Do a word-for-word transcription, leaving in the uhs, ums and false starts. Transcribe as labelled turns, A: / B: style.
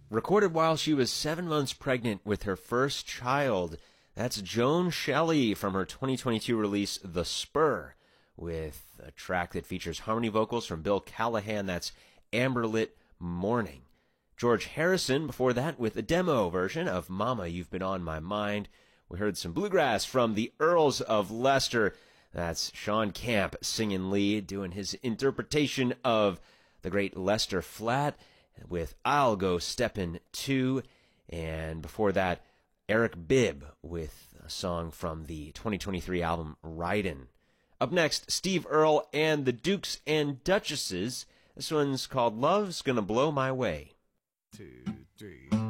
A: Recorded while she was seven months pregnant with her first child. That's Joan Shelley from her twenty twenty-two release, The Spur, with a track that features harmony vocals from Bill Callahan. That's Amberlit Morning. George Harrison before that with a demo version of Mama, You've Been on My Mind. We heard some bluegrass from the Earls of Leicester. That's Sean Camp singing lead, doing his interpretation of the great Lester Flatt with I'll Go Steppin' Too. And before that, Eric Bibb with a song from the twenty twenty-three album Ridin'. Up next, Steve Earle and the Dukes and Duchesses. This one's called Love's Gonna Blow My Way.
B: Two, three.